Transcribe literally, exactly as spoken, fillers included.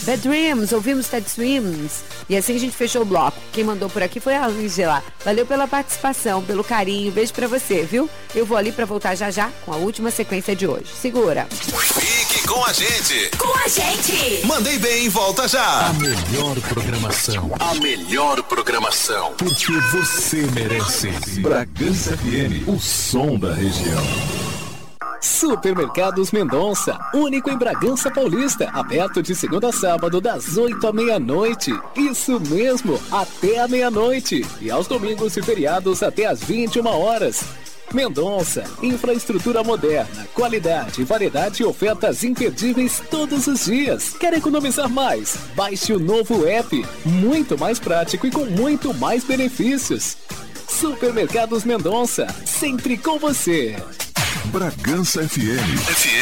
Bad Dreams, ouvimos Ted Swims. E assim a gente fechou o bloco. Quem mandou por aqui foi a Angela. Valeu pela participação, pelo carinho. Beijo pra você, viu? Eu vou ali pra voltar já já com a última sequência de hoje. Segura. Fique com a gente. Com a gente. Mandei bem, volta já. A melhor programação. A melhor programação. Porque você merece. Bragança F M, o som da região. Supermercados Mendonça, único em Bragança Paulista, aberto de segunda a sábado das oito à meia-noite. Isso mesmo, até a meia-noite. E aos domingos e feriados até às vinte e uma horas. Mendonça, infraestrutura moderna, qualidade, variedade e ofertas imperdíveis todos os dias. Quer economizar mais? Baixe o novo app, muito mais prático e com muito mais benefícios. Supermercados Mendonça, sempre com você. Bragança F M. F M.